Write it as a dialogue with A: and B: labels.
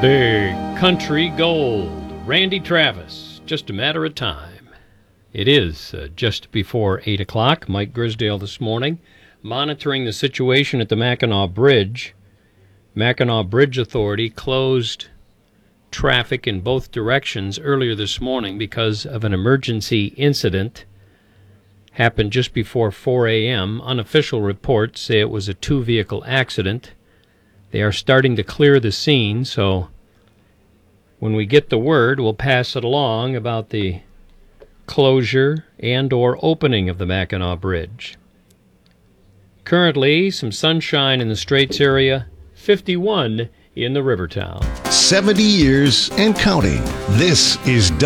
A: Big country gold. Randy Travis. Just a matter of time. It is just before 8 o'clock. Mike Grisdale this morning, monitoring the situation at the Mackinac Bridge. Mackinac Bridge Authority closed traffic in both directions earlier this morning because of an emergency incident. Happened just before 4 a.m. Unofficial reports say it was a two-vehicle accident. They are starting to clear the scene, so when we get the word, we'll pass it along about the closure and or opening of the Mackinac Bridge. Currently, some sunshine in the Straits area, 51 in the Rivertown.
B: 70 years and counting. This is